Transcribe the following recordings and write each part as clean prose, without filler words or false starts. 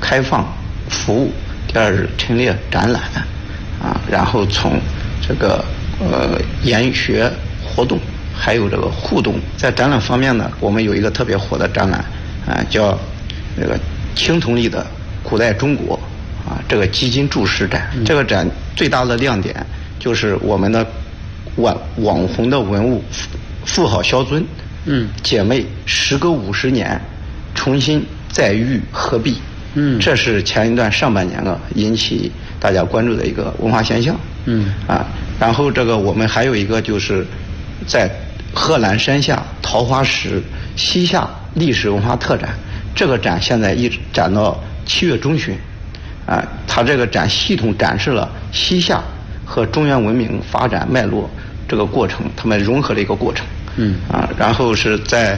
开放服务，第二是陈列展览，然后从这个研学活动，还有这个互动。在展览方面呢，我们有一个特别火的展览，叫这个青铜器的古代中国，这个基金注释展。这个展最大的亮点就是我们的网红的文物妇好萧尊，姐妹时隔50年重新再遇合璧，这是前一段上半年引起大家关注的一个文化现象，然后这个我们还有一个就是在贺兰山下桃花石西夏历史文化特展，这个展现在一直展到7月中旬，它这个展系统展示了西夏和中原文明发展脉络这个过程，他们融合的一个过程，然后是在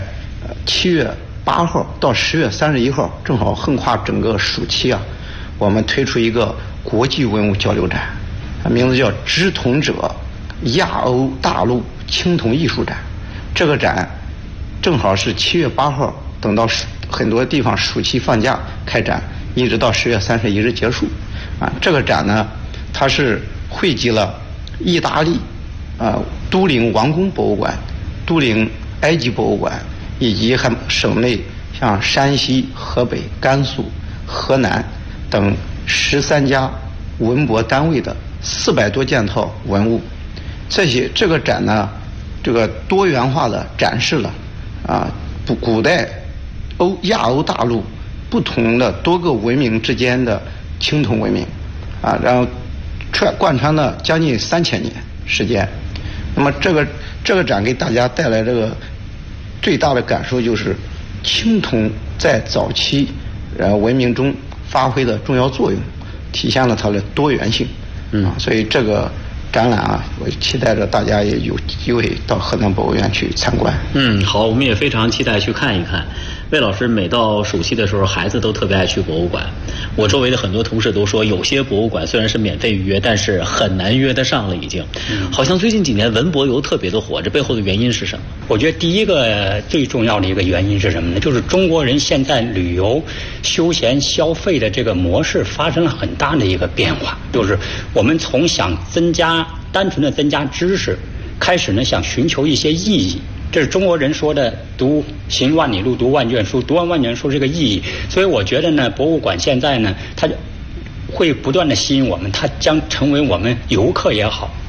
7月8号到10月31号，正好横跨整个暑期我们推出一个国际文物交流展，名字叫“知同者亚欧大陆青铜艺术展”。这个展正好是7月8号，等到很多地方暑期放假开展，一直到10月31日结束。这个展呢，它是汇集了意大利都灵王宫博物馆、都灵埃及博物馆以及省内像山西、河北、甘肃、河南等13家文博单位的400多件套文物。这个展呢，这个多元化的展示了古代亚欧大陆不同的多个文明之间的青铜文明然后贯穿了将近3000年时间。那么这个展给大家带来这个最大的感受就是青铜在早期文明中发挥的重要作用，体现了它的多元性。所以这个展览我期待着大家也有机会到河南博物院去参观。 好，我们也非常期待去看一看。魏老师每到暑期的时候，孩子都特别爱去博物馆。我周围的很多同事都说，有些博物馆虽然是免费预约，但是很难约得上了已经。好像最近几年文博游特别的火，这背后的原因是什么？ 我觉得第一个最重要的一个原因是什么呢？就是中国人现在旅游、休闲消费的这个模式发生了很大的一个变化，就是我们从想单纯的增加知识，开始呢想寻求一些意义。这是中国人说的行万里路，读万卷书，读完万卷书这个意义。所以我觉得呢，博物馆现在呢，它会不断的吸引我们，它将成为我们游客也好，